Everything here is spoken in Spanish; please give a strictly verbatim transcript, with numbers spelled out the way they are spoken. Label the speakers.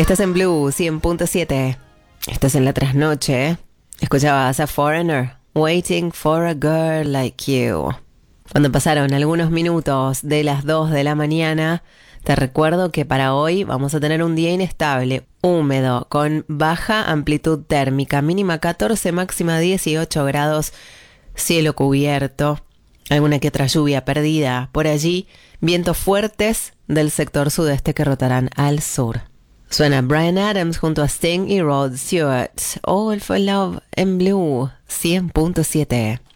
Speaker 1: Estás en Blue cien punto siete. Estás en la trasnoche. Escuchabas a Foreigner, Waiting for a Girl Like You. Cuando pasaron algunos minutos de las dos de la mañana, te recuerdo que para hoy vamos a tener un día inestable, húmedo, con baja amplitud térmica, mínima catorce, máxima dieciocho grados, cielo cubierto, alguna que otra lluvia perdida por allí, vientos fuertes del sector sudeste que rotarán al sur. Suena Bryan Adams junto a Sting y Rod Stewart. All for Love en Blue cien punto siete.